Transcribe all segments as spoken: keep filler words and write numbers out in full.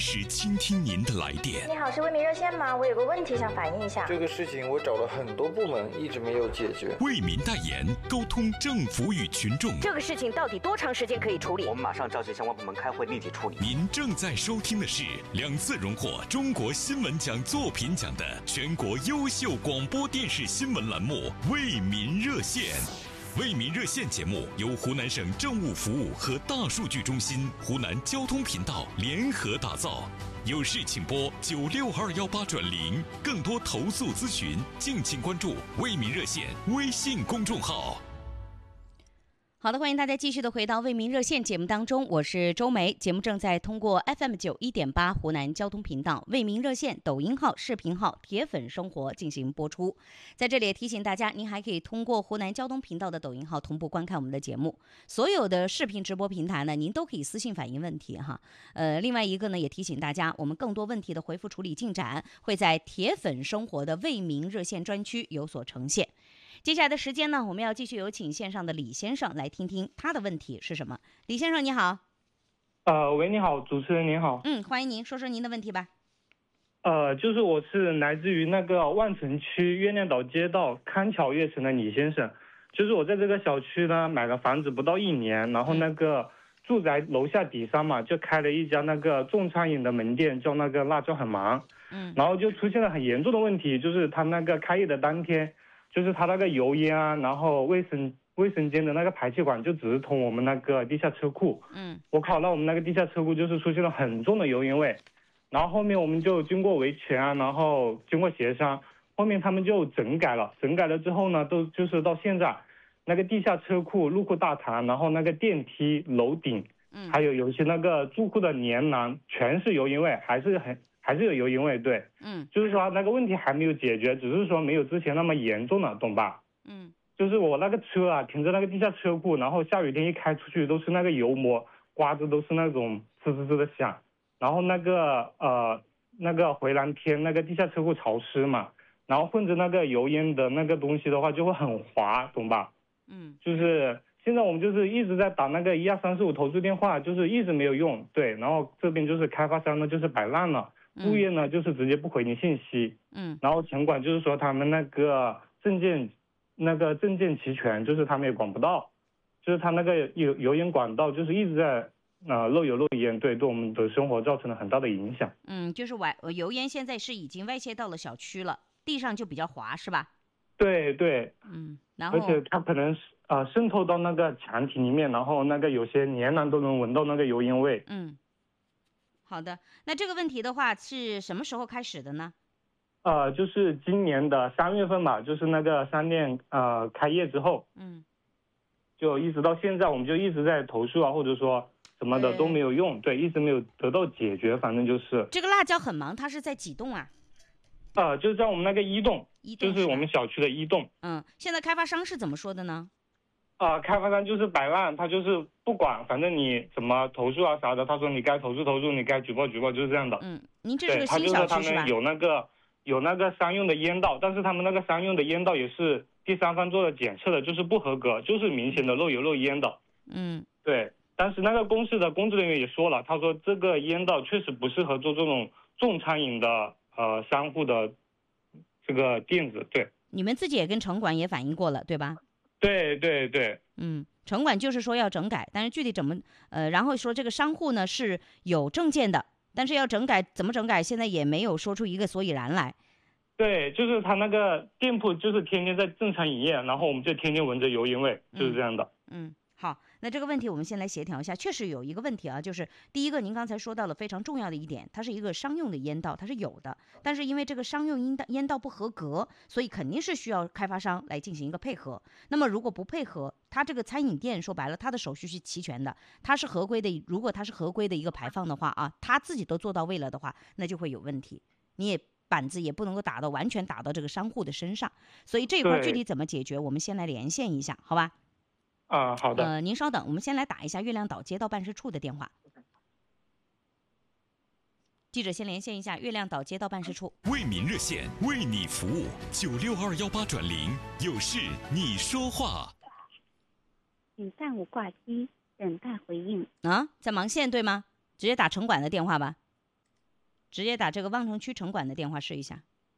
时倾听您的来电。 你好，是为民热线吗？我有个问题想反映一下。 这个事情我找了很多部门，一直没有解决。 为民代言，沟通政府与群众。 这个事情到底多长时间可以处理？ 我们马上召集相关部门开会，立即处理。 您正在收听的是两次荣获中国新闻奖作品奖的全国优秀广播电视新闻栏目《为民热线》。为民热线节目由湖南省政务服务和大数据中心、湖南交通频道联合打造。有事请拨九六二幺八转零，更多投诉咨询，敬请关注为民热线微信公众号。 好的，欢迎大家继续的回到为民热线节目当中，我是周梅。节目正在通过 F M 九一点八湖南交通频道、为民热线抖音号、视频号、铁粉生活进行播出。在这里也提醒大家，您还可以通过湖南交通频道的抖音号同步观看我们的节目。所有的视频直播平台呢，您都可以私信反映问题哈。呃，另外一个呢，也提醒大家，我们更多问题的回复处理进展会在铁粉生活的为民热线专区有所呈现。接下来的时间呢，我们要继续有请线上的李先生来听听他的问题是什么。李先生你好。 呃，喂，你好，主持人您好。 嗯，欢迎您，说说您的问题吧。 呃，就是我是来自于那个万城区月亮岛街道康桥悦城的李先生，就是我在这个小区呢买了房子不到一年，然后那个住宅楼下底商嘛就开了一家那个重餐饮的门店，叫那个辣椒很忙。嗯，然后就出现了很严重的问题，就是他那个开业的当天。就是他那个油烟啊，然后卫生卫生间的那个排气管就直通我们那个地下车库。嗯，我靠，那我们那个地下车库就是出现了很重的油烟味，然后后面我们就经过维权啊，然后经过协商，后面他们就整改了，整改了之后呢，都就是到现在，那个地下车库、入库大堂，然后那个电梯、楼顶，嗯，还有有些那个住户的连廊，全是油烟味，还是很。还是有油烟味，对，嗯，就是说那个问题还没有解决，只是说没有之前那么严重了，懂吧？嗯，就是我那个车啊，停在那个地下车库，然后下雨天一开出去都是那个油膜，刮着都是那种吱吱吱的响，然后那个呃那个回廊天那个地下车库潮湿嘛，然后混着那个油烟的那个东西的话就会很滑，懂吧？嗯，就是现在我们就是一直在打那个一二三四五投诉电话，就是一直没有用，对，然后这边就是开发商呢就是摆烂了。物业呢，就是直接不回你信息，嗯，然后城管就是说他们那个证件，那个证件齐全，就是他们也管不到，就是他那个油油烟管道就是一直在呃漏油漏烟，对，对我们的生活造成了很大的影响。 嗯，就是外油烟现在是已经外泄到了小区了，地上就比较滑，是吧？ 对对， 嗯，然后而且它可能啊、呃、渗透到那个墙体里面，然后那个有些连廊都能闻到那个油烟味。 嗯。好的，那这个问题的话是什么时候开始的呢？ 呃，就是今年的三月份吧，就是那个商店呃开业之后，嗯，就一直到现在，我们就一直在投诉啊，或者说什么的都没有用，对，一直没有得到解决，反正就是这个辣椒很忙，它是在几栋啊？ 呃，就是在我们那个一栋， 一栋就是我们小区的一栋。 嗯，现在开发商是怎么说的呢？ 啊、呃，开发商就是摆烂，他就是不管，反正你怎么投诉啊啥的，他说你该投诉投诉，你该举报举报，就是这样的。 嗯，您这是个新小区是吧？ 他就说他们有那个有那个商用的烟道，但是他们那个商用的烟道也是第三方做了检测的，就是不合格，就是明显的漏油漏烟的。嗯，对。但是那个公司的工作人员也说了，他说这个烟道确实不适合做这种重餐饮的呃商户的这个店子。对， 你们自己也跟城管也反映过了，对吧？ 对对对， 嗯，城管就是说要整改，但是具体怎么呃，然后说这个商户呢是有证件的，但是要整改怎么整改，现在也没有说出一个所以然来。 对，就是他那个店铺就是天天在正常营业，然后我们就天天闻着油烟味，就是这样的。 嗯。嗯好，那这个问题我们先来协调一下。确实有一个问题啊，就是第一个，您刚才说到了非常重要的一点，它是一个商用的烟道，它是有的，但是因为这个商用烟道烟道不合格，所以肯定是需要开发商来进行一个配合。那么如果不配合，它这个餐饮店说白了，它的手续是齐全的，它是合规的。如果它是合规的一个排放的话啊，它自己都做到位了的话，那就会有问题。你也板子也不能够打到完全打到这个商户的身上，所以这一块具体怎么解决，我们先来连线一下，好吧？ 啊，好的。 呃，您稍等，我们先来打一下月亮岛街道办事处的电话。记者先连线一下月亮岛街道办事处。 为民热线，为你服务，九六二幺八转零，有事你说话。 请暂勿挂机，等待回应。 啊，在忙线对吗？直接打城管的电话吧。 直接打这个望城区城管的电话试一下。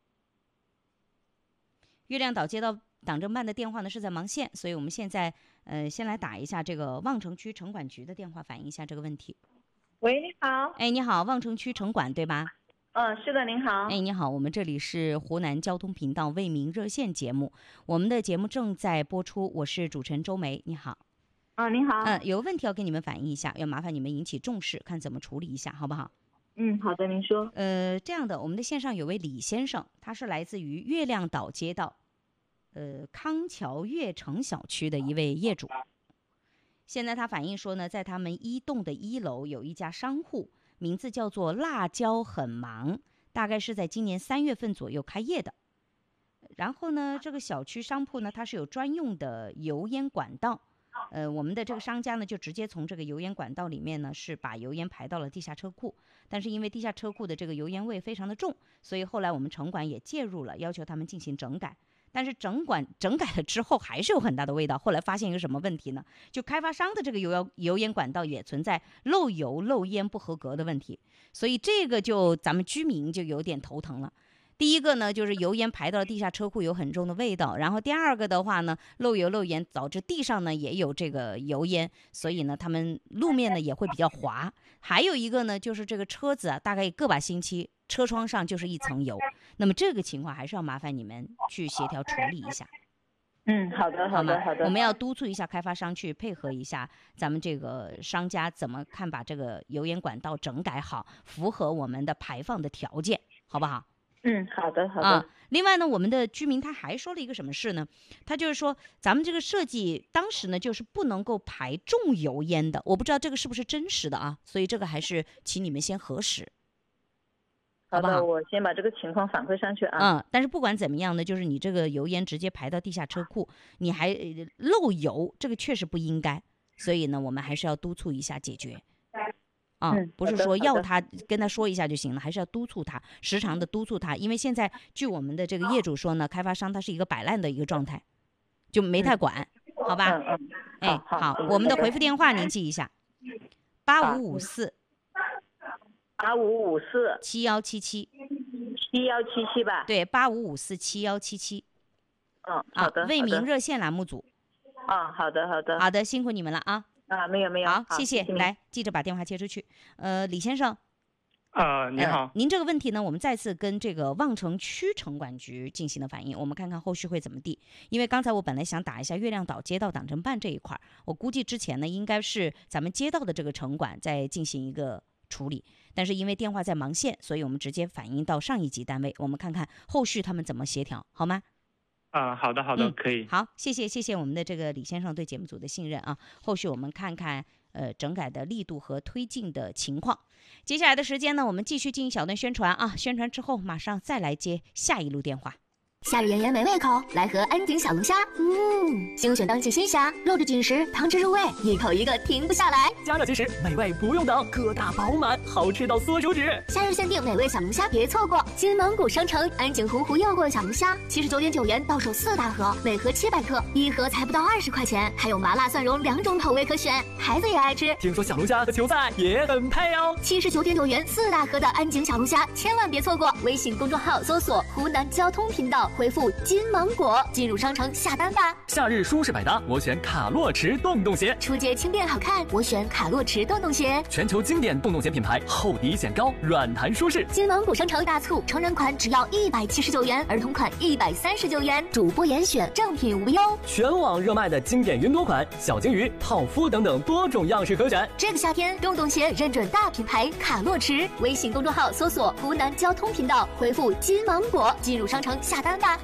月亮岛街道党政办的电话呢是在忙线，所以我们现在呃先来打一下这个望城区城管局的电话，反映一下这个问题。 喂，你好。 哎，你好，望城区城管对吧？ 嗯，是的，您好。 哎，你好，我们这里是湖南交通频道为民热线节目，我们的节目正在播出，我是主持人周梅，你好。 啊，您好。 嗯，有问题要跟你们反映一下，要麻烦你们引起重视，看怎么处理一下，好不好？ 嗯，好的，您说。 呃，这样的，我们的线上有位李先生，他是来自于月亮岛街道，呃，康桥悦城小区的一位业主。现在他反映说呢，在他们一栋的一楼有一家商户，名字叫做辣椒很忙，大概是在今年三月份左右开业的。然后呢，这个小区商铺呢，它是有专用的油烟管道。呃，我们的这个商家呢，就直接从这个油烟管道里面呢，是把油烟排到了地下车库。但是因为地下车库的这个油烟味非常的重，所以后来我们城管也介入了，要求他们进行整改。但是整管整改了之后，还是有很大的味道。后来发现一个什么问题呢？就开发商的这个油油烟管道也存在漏油、漏烟不合格的问题，所以这个就咱们居民就有点头疼了。第一个呢，就是油烟排到了地下车库有很重的味道，然后第二个的话呢，漏油漏烟导致地上呢也有这个油烟，所以呢他们路面呢也会比较滑。还有一个呢，就是这个车子啊，大概个把星期车窗上就是一层油，那么这个情况还是要麻烦你们去协调处理一下。 嗯，好的，好的，好的。 我们要督促一下开发商去配合一下咱们这个商家怎么看把这个油烟管道整改好，符合我们的排放的条件，好不好？ 嗯，好的，好的。 啊，另外呢，我们的居民他还说了一个什么事呢？他就是说，咱们这个设计当时呢，就是不能够排重油烟的，我不知道这个是不是真实的啊，所以这个还是请你们先核实。 好的，好好我先把这个情况反馈上去啊。 嗯，但是不管怎么样呢，就是你这个油烟直接排到地下车库，你还漏油，这个确实不应该，所以呢，我们还是要督促一下解决。啊、嗯，不是说要他跟他说一下就行了，还是要督促他，时常的督促他。因为现在据我们的这个业主说呢，开发商他是一个摆烂的一个状态，就没太管，嗯、好吧？ 嗯嗯。 哎，好，好我们的回复电话您记一下，八五五四， 八五五四七幺七七， 七幺七七吧？ 对，八五五四七幺七七。 嗯，好的。 啊，为民热线栏目组。 啊，好的，好的。 好的，辛苦你们了啊。 啊，没有没有， 好， 好谢谢。 谢谢来，记者把电话接出去。呃，李先生， 呃，你好、 呃，您这个问题呢，我们再次跟这个望城区城管局进行了反映，我们看看后续会怎么地。因为刚才我本来想打一下月亮岛街道党政办这一块，我估计之前呢应该是咱们街道的这个城管在进行一个处理，但是因为电话在忙线，所以我们直接反映到上一级单位，我们看看后续他们怎么协调，好吗？ 啊，好的，好的、 嗯， 可以。 好，谢谢，谢谢我们的这个李先生对节目组的信任啊。后续我们看看呃整改的力度和推进的情况。接下来的时间呢，我们继续进行一小段宣传啊，宣传之后马上再来接下一路电话。 夏日炎炎没胃口，来盒安井小龙虾。嗯，精选当季新虾，肉质紧实，汤汁入味，一口一个停不下来。 加热即食，美味不用等，个大饱满，好吃到缩手指。 夏日限定美味小龙虾，别错过！金芒谷商城安井湖湖诱惑小龙虾，七十九点九元到手四大盒，每盒七百克，一盒才不到二十块钱，还有麻辣蒜蓉两种口味可选，孩子也爱吃。 听说小龙虾和球菜也很配哦。 七十九点九元四大盒的安井小龙虾，千万别错过！微信公众号搜索湖南交通频道。回复金芒果进入商城下单吧。 夏日舒适百搭，我选卡洛驰洞洞鞋。 出街轻便好看，我选卡洛驰洞洞鞋。 全球经典洞洞鞋品牌，厚底显高，软弹舒适。 金芒果商城大促，成人款只要一百七十九元，儿童款一百三十九元，主播严选，正品无忧。 全网热卖的经典云朵款、小金鱼、泡芙等等多种样式可选。 这个夏天，洞洞鞋认准大品牌卡洛驰。微信公众号搜索湖南交通频道，回复金芒果进入商城下单吧。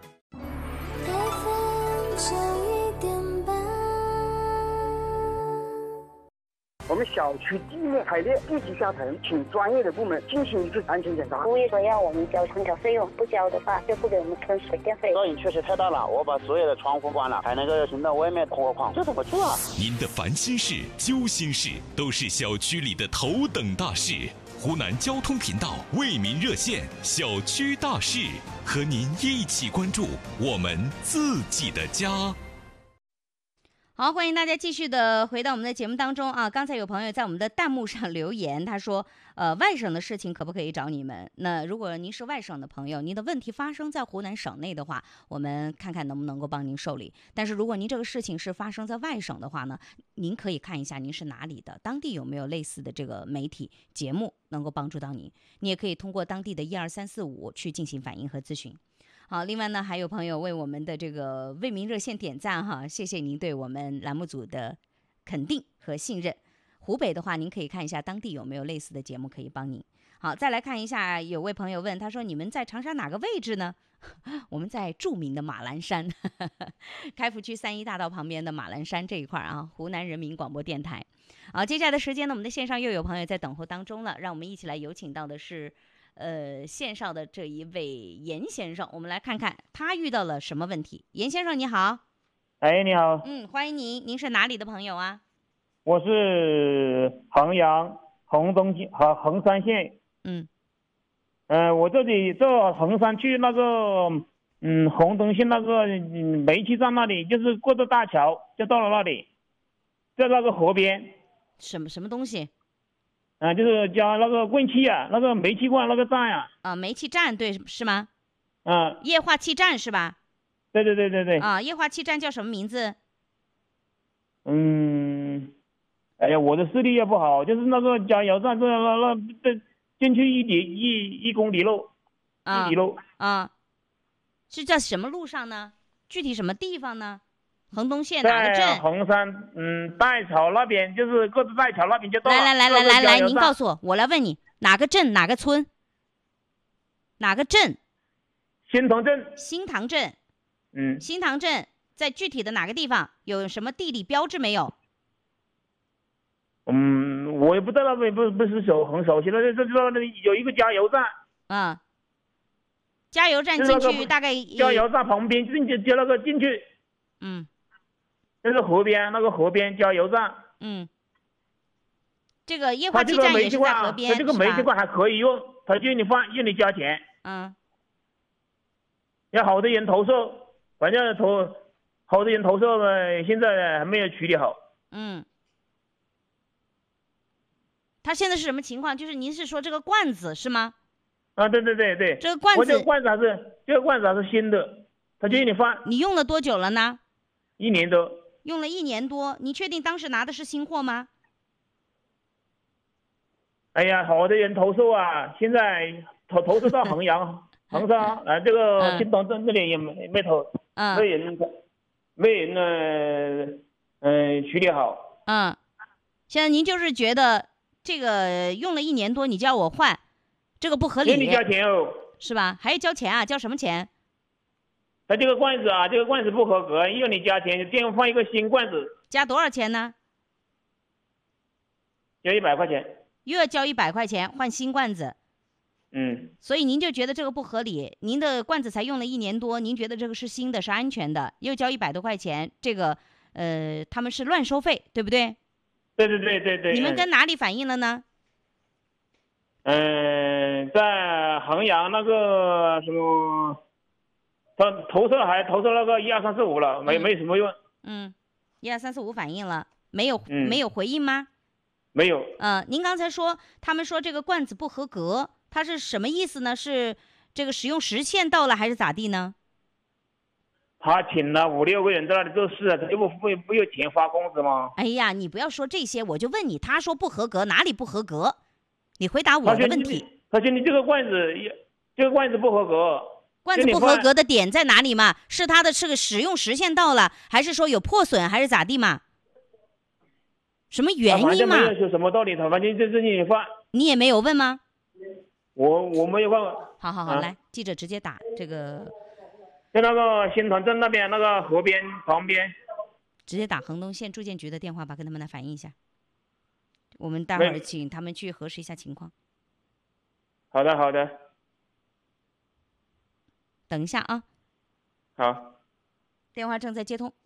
我们小区地面排列地基下沉，请专业的部门进行一次安全检查。 物业说要我们交空调费用，不交的话就不给我们坑水电费。 噪音确实太大了，我把所有的窗户关了，还能够听到外面空旷，这怎么做啊？ 您的烦心事、揪心事都是小区里的头等大事。湖南交通频道为民热线小区大事，和您一起关注我们自己的家。 好，欢迎大家继续的回到我们的节目当中啊！刚才有朋友在我们的弹幕上留言，他说：“呃，外省的事情可不可以找你们？那如果您是外省的朋友，您的问题发生在湖南省内的话，我们看看能不能够帮您受理。但是如果您这个事情是发生在外省的话呢，您可以看一下您是哪里的，当地有没有类似的这个媒体节目能够帮助到您。你也可以通过当地的一二三四五去进行反映和咨询。”好，另外呢，还有朋友为我们的这个为民热线点赞哈，谢谢您对我们栏目组的肯定和信任。湖北的话，您可以看一下当地有没有类似的节目可以帮您。好，再来看一下，有位朋友问，他说：“你们在长沙哪个位置呢？”我们在著名的马栏山，开福区三一大道旁边的马栏山这一块啊，湖南人民广播电台。好，接下来的时间呢，我们的线上又有朋友在等候当中了，让我们一起来有请到的是。呃，线上的这一位严先生，我们来看看他遇到了什么问题。严先生你好。 哎，你好。 嗯，欢迎您。您是哪里的朋友啊？ 我是衡阳衡东县和衡山县。 嗯。 呃，我这里这衡山去那个嗯衡东县那个嗯煤气站那里，就是过着大桥就到了那里，在那个河边。 什么什么东西？ 啊，就是加那个棍气啊，那个煤气罐那个站呀、 啊。啊，煤气站对是吗？ 啊， 液化气站是吧？ 对对对对对。 啊，液化气站叫什么名字？ 嗯，哎呀，我的视力也不好，就是那个加油站，这那那这进去一里一一公里路， 啊、 一里路啊，是在什么路上呢？具体什么地方呢？衡东县哪个镇？ 在衡山，嗯，岱桥那边，就是过着岱桥那边就到了。 来来来来来来，您告诉我，我来问你，哪个镇哪个村？哪个镇？ 新塘镇。 新塘镇。 嗯。 新塘镇在具体的哪个地方？有什么地理标志没有？ 嗯，我也不知道那边不不是熟很熟悉的，这这这有一个加油站。 啊。加油站进去大概。 加油站旁边进去就那个进去。 嗯。 就是河边那个河边加油站， 嗯，这个液化气站也是在河边， 它这个煤气罐还可以用，它就你放，让你加钱， 嗯， 有好多人投诉，反正投好多人投诉呢，现在还没有处理好， 嗯，他现在是什么情况？就是您是说这个罐子是吗？ 啊，对对对对， 这个罐子， 我这个罐子还是这个罐子还是新的，它就让你放， 你用了多久了呢？ 一年多。 用了一年多，你确定当时拿的是新货吗？ 哎呀，好多人投诉啊，现在投投诉到衡阳、衡山啊，这个新塘镇这里也没没投， 嗯， 没人没人呢，嗯、呃，处理好。 嗯，现在您就是觉得这个用了一年多，你叫我换，这个不合理。 你交钱哦， 是吧？还要交钱啊？交什么钱？ 他这个罐子啊，这个罐子不合格，要你加钱，这样放一个新罐子。 加多少钱呢？ 交一百块钱。 又要交一百块钱换新罐子。 嗯。 所以您就觉得这个不合理？您的罐子才用了一年多，您觉得这个是新的，是安全的，又交一百多块钱，这个呃，他们是乱收费，对不对？ 对对对对对。 你们跟哪里反映了呢？ 嗯、呃，在衡阳那个什么。他投诉还投诉那个一二三四五了，没、嗯、没什么用。 嗯，一二三四五反映了，没有、 嗯、 没有回应吗？ 没有。 嗯、呃，您刚才说他们说这个罐子不合格，它是什么意思呢？是这个使用时限到了还是咋地呢？ 他请了五六个人在那里做事，他又不不不有钱发工资吗？ 哎呀，你不要说这些，我就问你，他说不合格，哪里不合格？你回答我的问题。 他说你这个罐子，这个罐子不合格。 罐子不合格的点在哪里嘛？是它的这个使用时限到了，还是说有破损，还是咋地嘛？什么原因嘛？ 没有说什么道理，反正就是你放。 你也没有问吗？ 我我没有问。 好好好，啊、来，记者直接打这个。 在那个新塘镇那边那个河边旁边。 直接打衡东县住建局的电话吧，跟他们来反映一下。我们待会儿请他们去核实一下情况。 好的好的。 等一下啊， 好， 电话正在接通。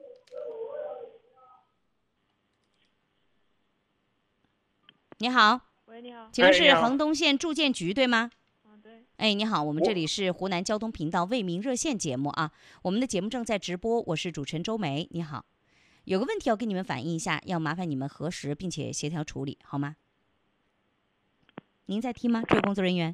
你好， 喂，你好， 请问是衡东县住建局对吗？ 嗯，对。 哎，你好，我们这里是湖南交通频道为民热线节目啊，我们的节目正在直播，我是主持人周梅，你好。 有个问题要跟你们反映一下，要麻烦你们核实并且协调处理，好吗？您在听吗？这位工作人员。